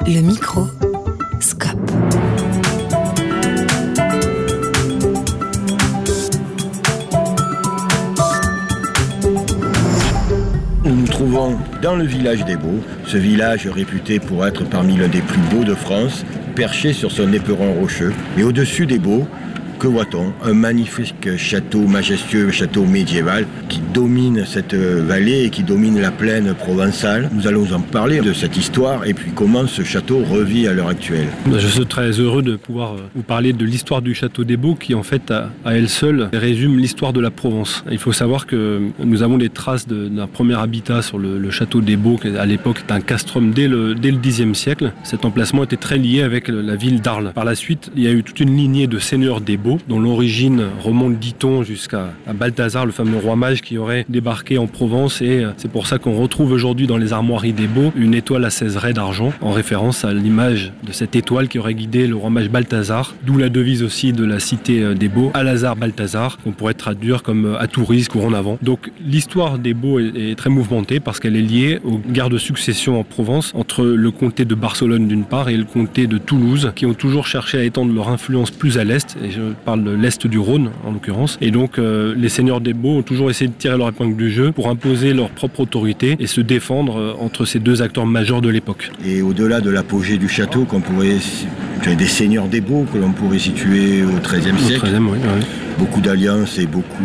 Le micro Scope. Nous nous trouvons dans le village des Baux, ce village réputé pour être parmi l'un des plus beaux de France, perché sur son éperon rocheux. Et au-dessus des Baux, que voit-on? Un magnifique château majestueux, château médiéval qui domine cette vallée et qui domine la plaine provençale. Nous allons en parler de cette histoire et puis comment ce château revit à l'heure actuelle. Je suis très heureux de pouvoir vous parler de l'histoire du château des Baux qui en fait à elle seule résume l'histoire de la Provence. Il faut savoir que nous avons des traces d'un premier habitat sur le château des Baux qui à l'époque était un castrum dès le Xe siècle. Cet emplacement était très lié avec la ville d'Arles. Par la suite, il y a eu toute une lignée de seigneurs des Baux dont l'origine remonte, dit-on, jusqu'à Balthazar, le fameux roi mage qui aurait débarqué en Provence, et c'est pour ça qu'on retrouve aujourd'hui dans les armoiries des Baux une étoile à 16 raies d'argent, en référence à l'image de cette étoile qui aurait guidé le roi mage Balthazar, d'où la devise aussi de la cité des Baux, Alazar Balthazar, qu'on pourrait traduire comme à Tourise, courant avant. Donc l'histoire des Baux est très mouvementée parce qu'elle est liée aux guerres de succession en Provence entre le comté de Barcelone d'une part et le comté de Toulouse, qui ont toujours cherché à étendre leur influence plus à l'est, et je parle de l'est du Rhône en l'occurrence, et donc les seigneurs des Baux ont toujours essayé de tirer leur épingle du jeu pour imposer leur propre autorité et se défendre entre ces deux acteurs majeurs de l'époque. Et au-delà de l'apogée du château, des seigneurs des Baux que l'on pourrait situer au XIIIe siècle, oui. Beaucoup d'alliances et beaucoup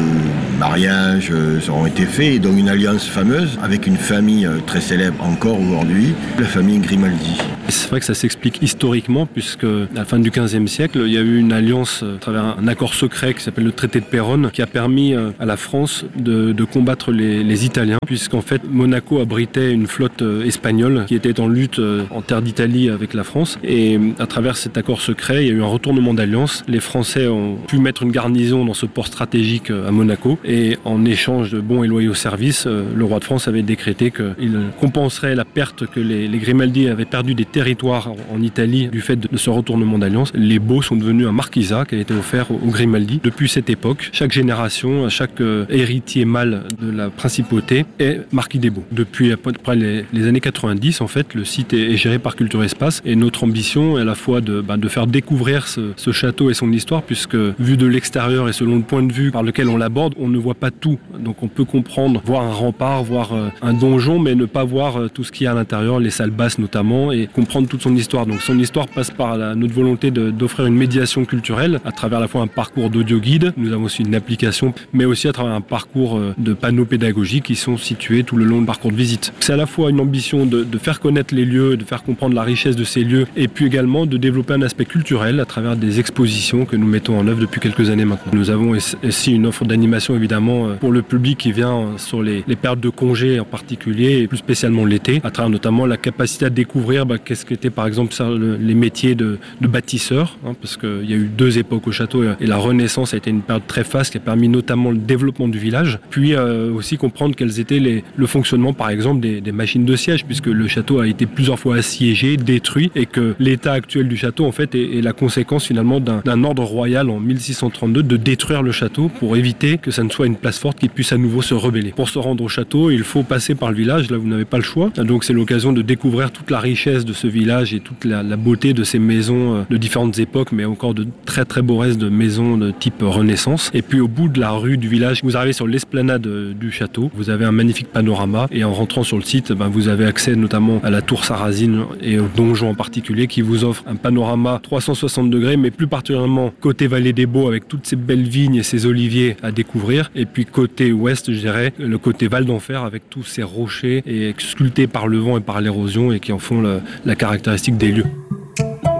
de mariages ont été faits, et donc une alliance fameuse avec une famille très célèbre encore aujourd'hui, la famille Grimaldi. C'est vrai que ça s'explique historiquement puisque à la fin du XVe siècle, il y a eu une alliance à travers un accord secret qui s'appelle le traité de Péronne qui a permis à la France de combattre les Italiens, puisqu'en fait Monaco abritait une flotte espagnole qui était en lutte en terre d'Italie avec la France, et à travers cet accord secret, il y a eu un retournement d'alliance. Les Français ont pu mettre une garnison dans ce port stratégique à Monaco, et en échange de bons et loyaux services, le roi de France avait décrété qu'il compenserait la perte que les Grimaldi avaient perdu des territoires en Italie du fait de ce retournement d'alliance. Les Baux sont devenus un marquisat qui a été offert aux Grimaldi. Depuis cette époque, chaque génération, chaque héritier mâle de la principauté est marquis des Baux. Depuis à peu près les années 90, en fait, le site est géré par Culture Espace, et notre ambition est à la fois de faire découvrir ce château et son histoire, puisque vu de l'extérieur et selon le point de vue par lequel on l'aborde, on ne voit pas tout. Donc on peut comprendre, voir un rempart, voir un donjon, mais ne pas voir tout ce qu'il y a à l'intérieur, les salles basses notamment, et comprendre toute son histoire. Donc son histoire passe par notre volonté d'offrir une médiation culturelle à travers à la fois un parcours d'audio guide, nous avons aussi une application, mais aussi à travers un parcours de panneaux pédagogiques qui sont situés tout le long du parcours de visite. C'est à la fois une ambition de faire connaître les lieux, de faire comprendre la richesse de ces lieux, et puis également de développer un aspect culturel à travers des expositions que nous mettons en œuvre depuis quelques années maintenant. Nous avons aussi une offre d'animation évidemment pour le public qui vient sur les périodes de congés en particulier, et plus spécialement l'été, à travers notamment la capacité à découvrir qu'est-ce qu'étaient par exemple les métiers de bâtisseurs, parce qu'il y a eu deux époques au château, et la Renaissance a été une période très faste qui a permis notamment le développement du village, puis aussi comprendre quels étaient le fonctionnement par exemple des machines de siège, puisque le château a été plusieurs fois assiégé, détruit, et que l'état actuel du château en fait est la conséquence finalement d'un ordre royal en 1632 de détruire le château pour éviter que ça ne soit une place forte qui puisse à nouveau se rebeller. Pour se rendre au château, il faut passer par le village, là vous n'avez pas le choix, donc c'est l'occasion de découvrir toute la richesse de ce village et toute la beauté de ces maisons de différentes époques, mais encore de très très beaux restes de maisons de type Renaissance. Et puis au bout de la rue du village, vous arrivez sur l'esplanade du château, vous avez un magnifique panorama, et en rentrant sur le site, vous avez accès notamment à la tour Sarrasine et au donjon en particulier qui vous offre un panorama 360 degrés, mais plus particulièrement côté vallée des Baux avec toutes ces belles vignes et ces oliviers à découvrir, et puis côté ouest, je dirais, le côté Val d'Enfer avec tous ces rochers et sculptés par le vent et par l'érosion et qui en font la caractéristique des lieux.